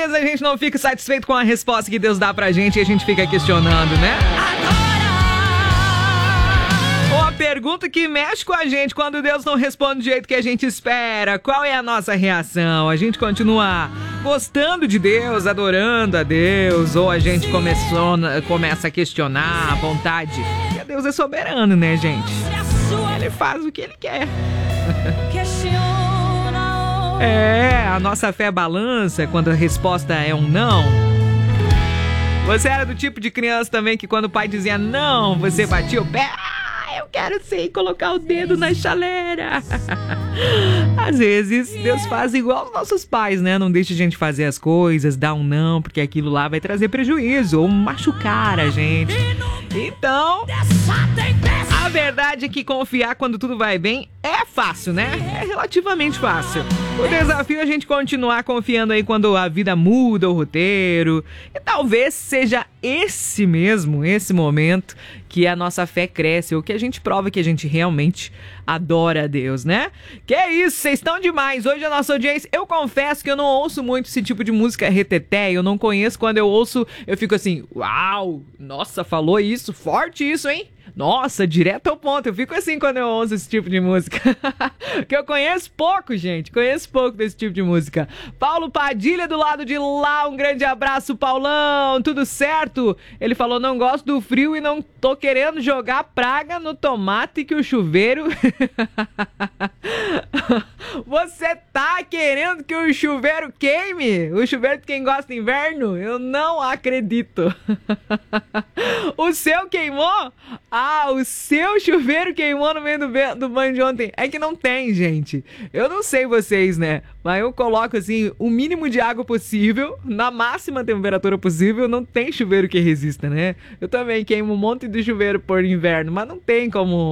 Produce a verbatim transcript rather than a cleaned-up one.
vezes a gente não fica satisfeito com a resposta que Deus dá pra gente e a gente fica questionando, né? Ou a pergunta que mexe com a gente quando Deus não responde do jeito que a gente espera. Qual é a nossa reação? A gente continua gostando de Deus, adorando a Deus, ou a gente começou, começa a questionar a vontade? Porque Deus é soberano, né, gente? Ele faz o que Ele quer. É, a nossa fé balança quando a resposta é um não. Você era do tipo de criança também que quando o pai dizia não, você batia o pé? Ah, eu quero sim colocar o dedo na chaleira. Às vezes Deus faz igual os nossos pais, né? Não deixa a gente fazer as coisas, dá um não, porque aquilo lá vai trazer prejuízo ou machucar a gente. Então, a verdade é que confiar quando tudo vai bem é fácil, né? É relativamente fácil. O desafio é a gente continuar confiando aí quando a vida muda o roteiro. E talvez seja esse mesmo, esse momento que a nossa fé cresce, ou que a gente prova que a gente realmente adora a Deus, né? Que é isso, vocês estão demais. Hoje a nossa audiência, eu confesso que eu não ouço muito esse tipo de música reteté, eu não conheço. Quando eu ouço, eu fico assim, uau, nossa, falou isso, forte isso, hein? Nossa, direto ao ponto. Eu fico assim quando eu ouço esse tipo de música. Que eu conheço pouco, gente. Conheço pouco desse tipo de música. Paulo Padilha do lado de lá. Um grande abraço, Paulão. Tudo certo? Ele falou, não gosto do frio e não tô querendo jogar praga no tomate que o chuveiro... Você tá querendo que o chuveiro queime? O chuveiro de quem gosta de inverno? Eu não acredito. O seu queimou? Ah, o seu chuveiro queimou no meio do, do banho de ontem. É que não tem, gente. Eu não sei vocês, né? Mas eu coloco, assim, o mínimo de água possível, na máxima temperatura possível. Não tem chuveiro que resista, né? Eu também queimo um monte de chuveiro por inverno, mas não tem como...